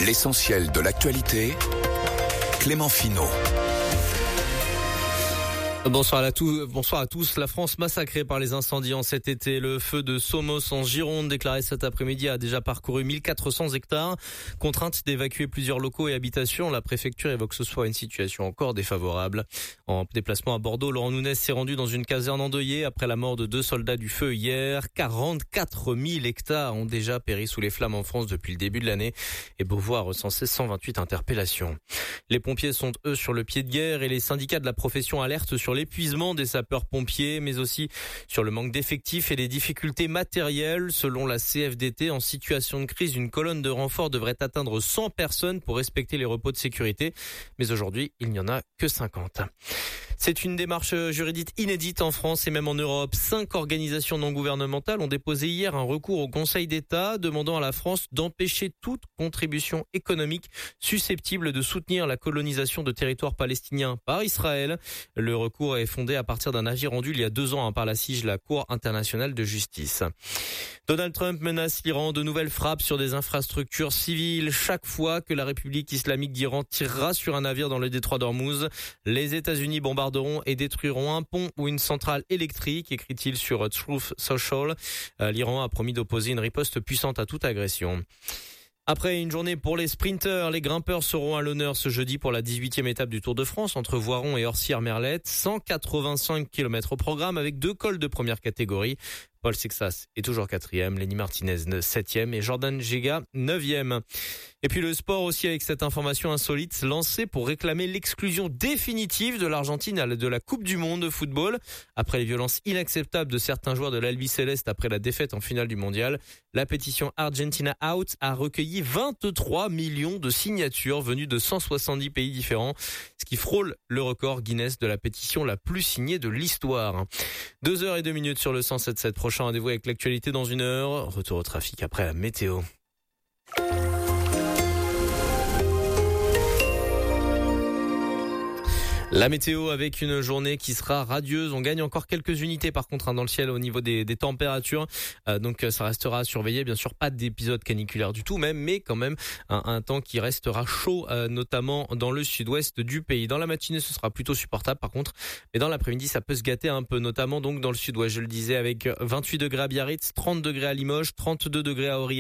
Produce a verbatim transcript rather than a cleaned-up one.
L'essentiel de l'actualité, Clément Finot. Bonsoir à, tous, bonsoir à tous. La France massacrée par les incendies en cet été. Le feu de Somos en Gironde, déclaré cet après-midi, a déjà parcouru mille quatre cents hectares. Contrainte d'évacuer plusieurs locaux et habitations, la préfecture évoque ce soir une situation encore défavorable. En déplacement à Bordeaux, Laurent Nunez s'est rendu dans une caserne endeuillée après la mort de deux soldats du feu hier. quarante-quatre mille hectares ont déjà péri sous les flammes en France depuis le début de l'année. Et Beauvoir a recensé cent vingt-huit interpellations. Les pompiers sont, eux, sur le pied de guerre et les syndicats de la profession alertent sur l'épuisement des sapeurs-pompiers, mais aussi sur le manque d'effectifs et les difficultés matérielles. Selon la C F D T, en situation de crise, une colonne de renfort devrait atteindre cent personnes pour respecter les repos de sécurité. Mais aujourd'hui, il n'y en a que cinquante. C'est une démarche juridique inédite en France et même en Europe. Cinq organisations non gouvernementales ont déposé hier un recours au Conseil d'État demandant à la France d'empêcher toute contribution économique susceptible de soutenir la colonisation de territoires palestiniens par Israël. Le recours est fondé à partir d'un avis rendu il y a deux ans par la C I J, la Cour internationale de justice. Donald Trump menace l'Iran de nouvelles frappes sur des infrastructures civiles. Chaque fois que la République islamique d'Iran tirera sur un navire dans le détroit d'Ormuz, les États-Unis bombarderont et détruiront un pont ou une centrale électrique, écrit-il sur Truth Social. L'Iran a promis d'opposer une riposte puissante à toute agression. Après une journée pour les sprinteurs, les grimpeurs seront à l'honneur ce jeudi pour la dix-huitième étape du Tour de France entre Voiron et Orsières-Merlette. cent quatre-vingt-cinq kilomètres au programme avec deux cols de première catégorie. Paul Sexas est toujours quatrième, Lenny Martinez septième et Jordan Gega neuvième. Et puis le sport aussi avec cette information insolite lancée pour réclamer l'exclusion définitive de l'Argentine de la Coupe du Monde de football. Après les violences inacceptables de certains joueurs de l'Albiceleste après la défaite en finale du mondial, la pétition Argentina Out a recueilli vingt-trois millions de signatures venues de cent soixante-dix pays différents, ce qui frôle le record Guinness de la pétition la plus signée de l'histoire. Deux heures et deux minutes sur le cent sept virgule sept. Prochain rendez-vous avec l'actualité dans une heure. Retour au trafic après la météo. La météo avec une journée qui sera radieuse. On gagne encore quelques unités par contre hein, dans le ciel au niveau des, des températures. Euh, donc ça restera à surveiller. Bien sûr, pas d'épisode caniculaire du tout même, mais quand même un, un temps qui restera chaud, euh, notamment dans le sud-ouest du pays. Dans la matinée, ce sera plutôt supportable par contre. Mais dans l'après-midi, ça peut se gâter un peu, notamment donc dans le sud-ouest. Je le disais avec vingt-huit degrés à Biarritz, trente degrés à Limoges, trente-deux degrés à Aurillac.